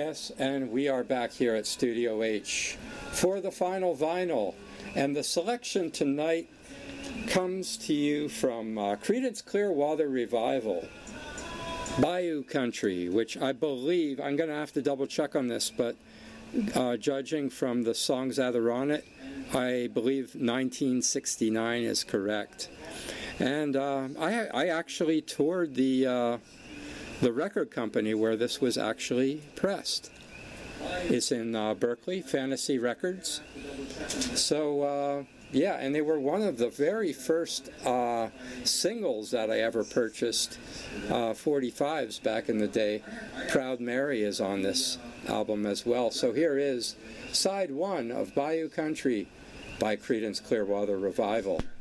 Yes, and we are back here at Studio H for the final vinyl. And the selection tonight comes to you from Creedence Clearwater Revival, Bayou Country, which I believe, I'm going to have to double check on this, but judging from the songs that are on it, I believe 1969 is correct. And I actually toured the record company where this was actually pressed. It's in Berkeley, Fantasy Records. So, yeah, and they were one of the very first singles that I ever purchased, 45s back in the day. Proud Mary is on this album as well. So here is side one of Bayou Country by Creedence Clearwater Revival.